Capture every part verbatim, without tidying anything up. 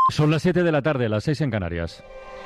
Son las siete de la tarde, las seis en Canarias.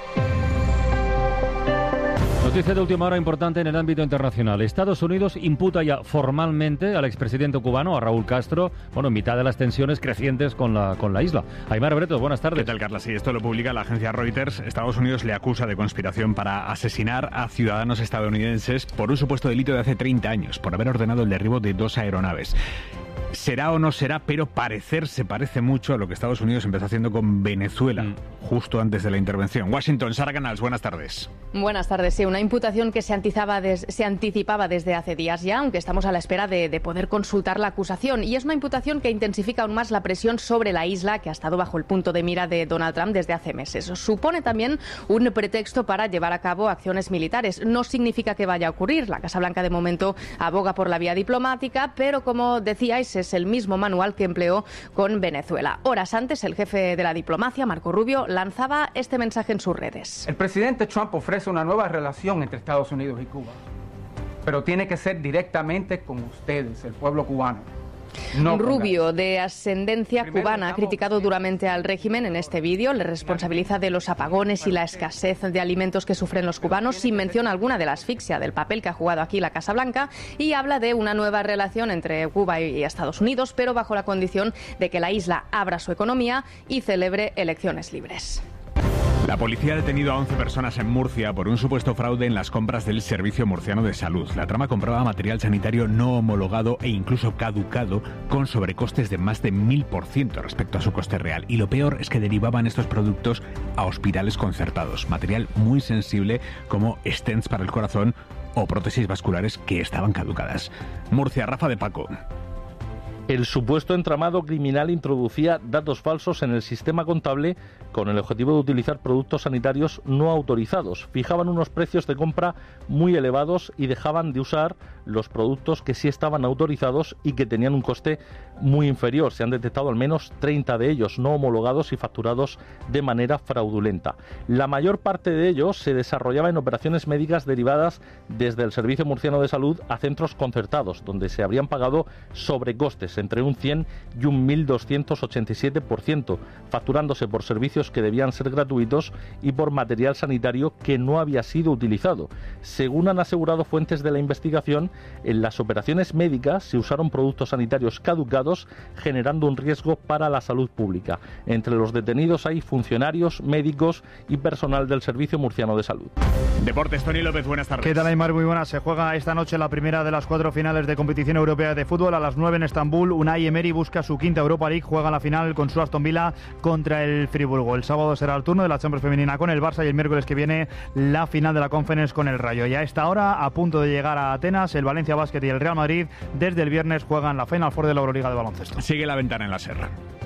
Noticia de última hora importante en el ámbito internacional. Estados Unidos imputa ya formalmente al expresidente cubano, a Raúl Castro, bueno, en mitad de las tensiones crecientes con la, con la isla. Aimar Bretos, buenas tardes. ¿Qué tal, Carla? Sí, esto lo publica la agencia Reuters. Estados Unidos le acusa de conspiración para asesinar a ciudadanos estadounidenses por un supuesto delito de hace treinta años, por haber ordenado el derribo de dos aeronaves. Será o no será, pero parecer se parece mucho a lo que Estados Unidos empezó haciendo con Venezuela, mm. justo antes de la intervención. Washington, Sara Canals, buenas tardes. Buenas tardes, sí, una imputación que se anticipaba, des, se anticipaba desde hace días ya, aunque estamos a la espera de, de poder consultar la acusación. Y es una imputación que intensifica aún más la presión sobre la isla, que ha estado bajo el punto de mira de Donald Trump desde hace meses. Supone también un pretexto para llevar a cabo acciones militares. No significa que vaya a ocurrir. La Casa Blanca, de momento, aboga por la vía diplomática, pero, como decíais, es el mismo manual que empleó con Venezuela. Horas antes, el jefe de la diplomacia, Marco Rubio, lanzaba este mensaje en sus redes. El presidente Trump ofrece una nueva relación entre Estados Unidos y Cuba, pero tiene que ser directamente con ustedes, el pueblo cubano. No Rubio, de ascendencia cubana, ha criticado duramente al régimen en este vídeo. Le responsabiliza de los apagones y la escasez de alimentos que sufren los cubanos, sin mención alguna de la asfixia, del papel que ha jugado aquí la Casa Blanca, y habla de una nueva relación entre Cuba y Estados Unidos, pero bajo la condición de que la isla abra su economía y celebre elecciones libres. La policía ha detenido a once personas en Murcia por un supuesto fraude en las compras del Servicio Murciano de Salud. La trama compraba material sanitario no homologado e incluso caducado, con sobrecostes de más de mil por ciento respecto a su coste real. Y lo peor es que derivaban estos productos a hospitales concertados. Material muy sensible como stents para el corazón o prótesis vasculares que estaban caducadas. Murcia, Rafa de Paco. El supuesto entramado criminal introducía datos falsos en el sistema contable con el objetivo de utilizar productos sanitarios no autorizados. Fijaban unos precios de compra muy elevados y dejaban de usar los productos que sí estaban autorizados y que tenían un coste muy inferior. Se han detectado al menos treinta de ellos no homologados y facturados de manera fraudulenta. La mayor parte de ellos se desarrollaba en operaciones médicas derivadas desde el Servicio Murciano de Salud a centros concertados, donde se habrían pagado sobrecostes entre un cien y un mil doscientos ochenta y siete por ciento, facturándose por servicios que debían ser gratuitos y por material sanitario que no había sido utilizado. Según han asegurado fuentes de la investigación, en las operaciones médicas se usaron productos sanitarios caducados, generando un riesgo para la salud pública. Entre los detenidos hay funcionarios, médicos y personal del Servicio Murciano de Salud. Deportes, Tony López, buenas tardes. ¿Qué tal, Aimar? Muy buenas. Se juega esta noche la primera de las cuatro finales de competición europea de fútbol. A las nueve en Estambul, Unai Emery busca su quinta Europa League, juega la final con su Aston Villa contra el Friburgo. El sábado será el turno de la Champions femenina con el Barça y el miércoles que viene la final de la Conference con el Rayo. Y a esta hora, a punto de llegar a Atenas, el Valencia Basket y el Real Madrid desde el viernes juegan la Final Four de la Euroliga de baloncesto. Sigue la ventana en la Serra.